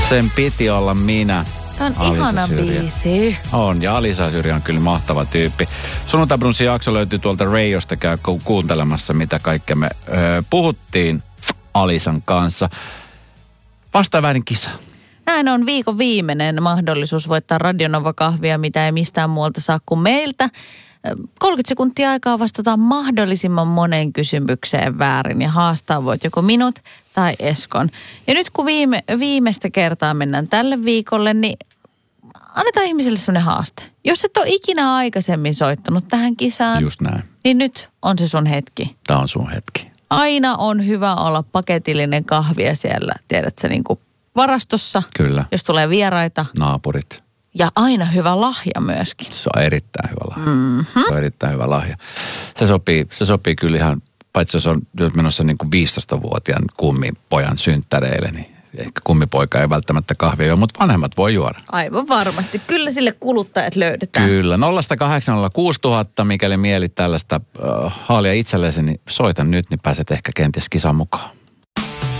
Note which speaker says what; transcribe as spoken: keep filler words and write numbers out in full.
Speaker 1: Sen piti olla minä.
Speaker 2: Tämä on ihana biisi.
Speaker 1: On, ja Alisa Syrjä on kyllä mahtava tyyppi. Sunnuntai-brunssin jakso löytyy tuolta Radiosta, käy kuuntelemassa, mitä kaikkea me ö, puhuttiin Alisan kanssa. Vastaaväärin kisa.
Speaker 2: Näin on viikon viimeinen mahdollisuus voittaa Radionova-kahvia, mitä ei mistään muualta saa kuin meiltä. kolmekymmentä sekuntia aikaa vastata mahdollisimman monen kysymykseen väärin ja haastaa voit joko minut tai Eskon. Ja nyt kun viime, viimeistä kertaa mennään tälle viikolle, niin annetaan ihmiselle sellainen haaste. Jos et ole ikinä aikaisemmin soittanut tähän kisaan,
Speaker 1: just näin,
Speaker 2: niin nyt on se sun hetki.
Speaker 1: Tämä on sun hetki.
Speaker 2: Aina on hyvä olla paketillinen kahvia siellä, tiedätkö, niin kuin varastossa.
Speaker 1: Kyllä.
Speaker 2: Jos tulee vieraita.
Speaker 1: Naapurit.
Speaker 2: Ja aina hyvä lahja myöskin.
Speaker 1: Se on erittäin hyvä lahja.
Speaker 2: Mm-hmm.
Speaker 1: Se on erittäin hyvä lahja. Se sopii, se sopii kyllä ihan, paitsi jos on menossa niin kuin viisitoistavuotiaan kummipojan synttäreille, niin ehkä kummipoika ei välttämättä kahvia juo, mutta vanhemmat voi juoda.
Speaker 2: Aivan varmasti. Kyllä sille kuluttajat löydetään.
Speaker 1: Kyllä. nolla kahdeksan nolla kuusi tuhatta, mikäli mielit tällaista äh, haalia itsellesi, niin soita nyt, niin pääset ehkä kenties kisan mukaan.